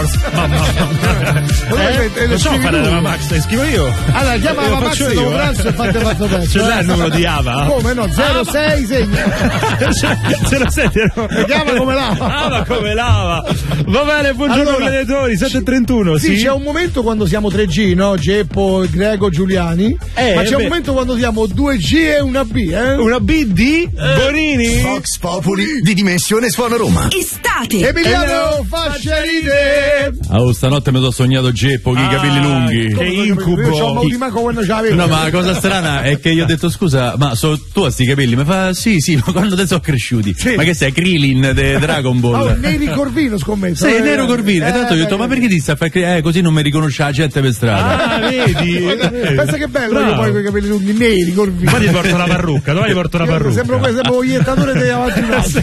Non so fare la Max, le scrivo io. Allora chiama la Max dopo pranzo e fate fatto pezzo. Ce l'hai il numero di Ava? Come no? 06 segna. 07 chiama come lava. Ah, ma come lava. Va bene, buongiorno allora, gladiatori, 7:31. Sì, c'è un momento quando siamo 3G, no? Geppo, Grego, Giuliani. Ma c'è un momento quando siamo 2G e una B, Una B di Bonini. Vox Populi di Dimensione Suono Roma. Estate. Emiliano Fasceride. Oh, stanotte mi sono sognato Geppo con i capelli lunghi. Che incubo. Io c'ho un manco quando ce l'avevo. No, ma la cosa strana è che io ho detto scusa, ma tu hai sti capelli? Mi fa sì, ma quando te sono cresciuti? Sì. Ma che sei Krillin de Dragon Ball? Oh, Neri Corvino scommetto. Sì, Nero Corvino. E tanto io ho detto, ma perché ti sta a fare così non mi riconosce la gente per strada? Ah, vedi? Pensa che bello io poi con i capelli lunghi neri Corvino. Ma ti porto la parrucca, domani porto la parrucca. Sembra un iettatore dei avanti.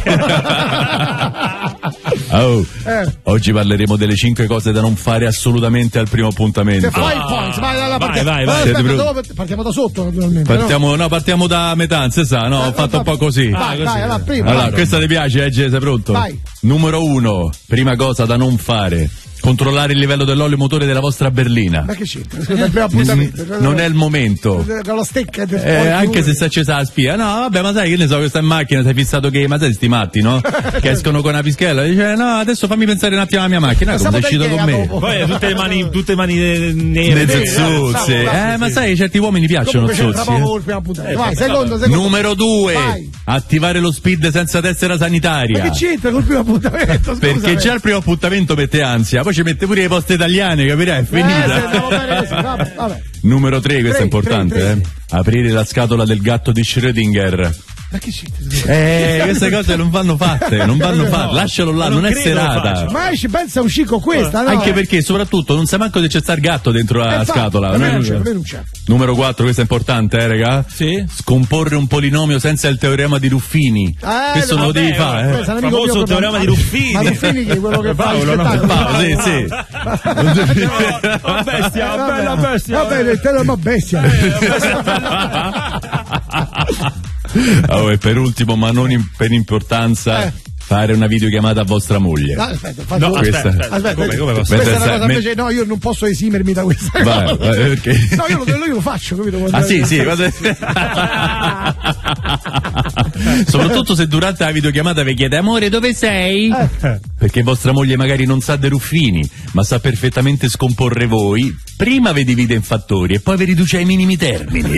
Oh, oggi parleremo delle 5 cose da non fare assolutamente al primo appuntamento. Vai, vai. Aspetta, partiamo da sotto naturalmente. Partiamo da metà, non si sa, ho fatto un po' così. Vai, allora prima. Allora, questa ti piace, sei pronto? Vai. Numero 1, prima cosa da non fare. Controllare il livello dell'olio motore della vostra berlina. Ma che c'entra? Il primo appuntamento. Non è il momento. Con la stecca anche se sta accesa la spia. No, vabbè, ma sai che ne so che sta in macchina, sei fissato che. Ma sai sti matti, no? Che escono con una pischella. Dice, no, adesso fammi pensare un attimo alla mia macchina. Come sei uscito con me? Poi tutte le mani nere. Zozze. Ma sai, certi uomini piacciono zozzi. Vai, secondo. Numero 2. Attivare lo speed senza tessera sanitaria. Ma che c'entra col primo appuntamento? Perché già il primo appuntamento mette ansia. Poi ci mette pure le poste italiane, capirai? È finita. Vabbè. Numero 3, questo è importante. Aprire la scatola del gatto di Schrödinger. Ma che c'è? Queste cose non vanno fatte, lascialo là, non è serata. Ma ci pensa un cico questa, no? Anche perché soprattutto non sai manco se c'è sta il gatto dentro la scatola. Non c'è. Numero 4, questo è importante, raga. Sì. Scomporre un polinomio senza il teorema di Ruffini. Questo non lo devi fare, Il famoso teorema di Ruffini. Ma Ruffini che è quello che Paolo, sì. Bestia, bella bestia. Va bene, il teorema bestia. E per ultimo, ma non per importanza, fare una videochiamata a vostra moglie. Aspetta. Come questa è una cosa invece, no, io non posso esimermi da questa cosa. Perché? No, io lo faccio, capito? Sì. Soprattutto se durante la videochiamata vi chiede amore dove sei? Perché vostra moglie magari non sa dei Ruffini, ma sa perfettamente scomporre voi. Prima vi divide in fattori e poi vi riduce ai minimi termini.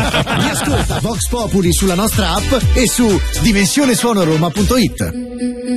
Ascolta Vox Populi sulla nostra app e su dimensionesuonoroma.it.